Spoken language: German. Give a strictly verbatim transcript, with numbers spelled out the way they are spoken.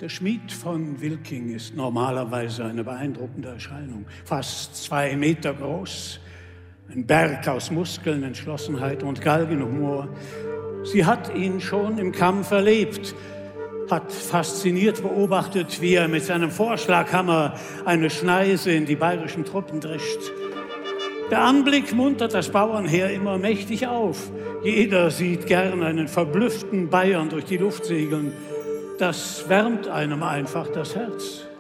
Der Schmied von Wilking ist normalerweise eine beeindruckende Erscheinung. Fast zwei Meter groß, ein Berg aus Muskeln, Entschlossenheit und Galgenhumor. Sie hat ihn schon im Kampf erlebt, hat fasziniert beobachtet, wie er mit seinem Vorschlaghammer eine Schneise in die bayerischen Truppen drischt. Der Anblick muntert das Bauernheer immer mächtig auf. Jeder sieht gern einen verblüfften Bayern durch die Luft segeln. Das wärmt einem einfach das Herz.